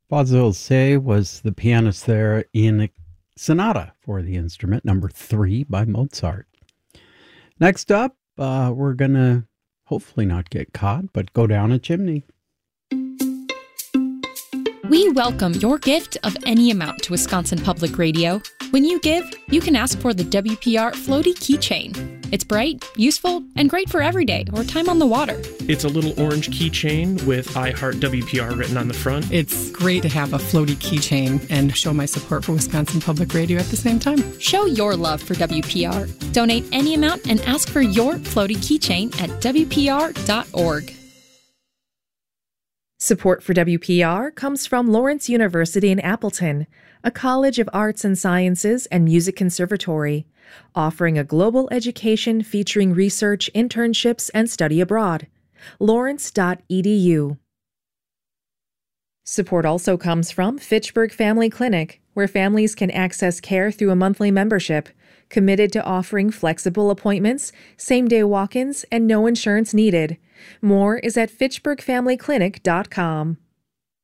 Fazil Say was the pianist there in Sonata for the Instrument, number 3 by Mozart. Next up, we're going to hopefully not get caught, but go down a chimney. We welcome your gift of any amount to Wisconsin Public Radio. When you give, you can ask for the WPR Floaty Keychain. It's bright, useful, and great for every day or time on the water. It's a little orange keychain with I Heart WPR written on the front. It's great to have a floaty keychain and show my support for Wisconsin Public Radio at the same time. Show your love for WPR. Donate any amount and ask for your floaty keychain at WPR.org. Support for WPR comes from Lawrence University in Appleton, a college of arts and sciences and music conservatory, offering a global education featuring research, internships, and study abroad. Lawrence.edu. Support also comes from Fitchburg Family Clinic, where families can access care through a monthly membership, committed to offering flexible appointments, same-day walk-ins, and no insurance needed. More is at fitchburgfamilyclinic.com.